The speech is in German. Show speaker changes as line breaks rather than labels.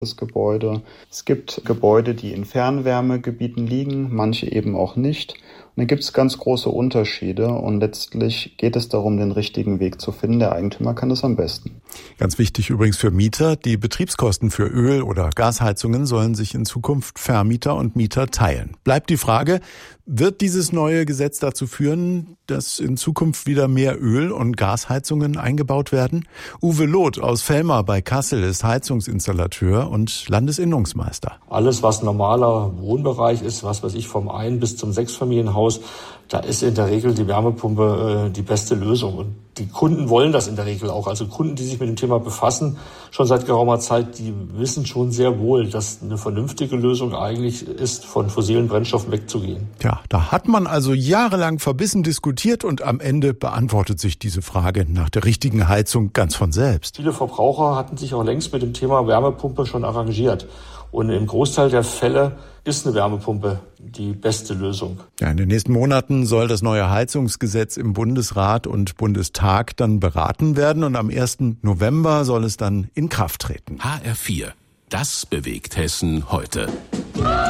das Gebäude. Es gibt Gebäude, die in Fernwärmegebieten liegen, manche eben auch nicht. Und da gibt es ganz große Unterschiede und letztlich geht es darum, den richtigen Weg zu finden. Der Eigentümer kann das am besten.
Ganz wichtig übrigens für Mieter, die Betriebskosten für Öl- oder Gasheizungen sollen sich in Zukunft Vermieter und Mieter teilen. Bleibt die Frage, wird dieses neue Gesetz dazu führen, dass in Zukunft wieder mehr Öl- und Gasheizungen eingebaut werden? Uwe Loth aus Velmar bei Kassel ist Heizungsinstallateur und Landesinnungsmeister.
Alles, was normaler Wohnbereich ist, was weiß ich, vom Ein- bis zum Sechsfamilienhaus, da ist in der Regel die Wärmepumpe die beste Lösung. Und die Kunden wollen das in der Regel auch. Also Kunden, die sich mit dem Thema befassen, schon seit geraumer Zeit, die wissen schon sehr wohl, dass eine vernünftige Lösung eigentlich ist, von fossilen Brennstoffen wegzugehen.
Ja, da hat man also jahrelang verbissen diskutiert und am Ende beantwortet sich diese Frage nach der richtigen Heizung ganz von selbst.
Viele Verbraucher hatten sich auch längst mit dem Thema Wärmepumpe schon arrangiert. Und im Großteil der Fälle ist eine Wärmepumpe die beste Lösung.
Ja, in den nächsten Monaten soll das neue Heizungsgesetz im Bundesrat und Bundestag dann beraten werden und am 1. November soll es dann in Kraft treten.
HR4, das bewegt Hessen heute.